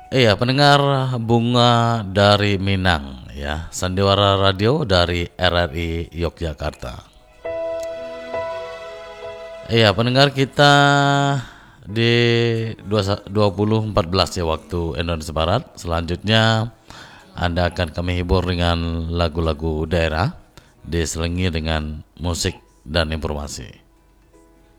Iya, pendengar bunga dari Minang ya, Sandiwara Radio dari RRI Yogyakarta. Iya, pendengar kita di 2014 ya waktu Indonesia Barat. Selanjutnya Anda akan kami hibur dengan lagu-lagu daerah diselingi dengan musik dan informasi.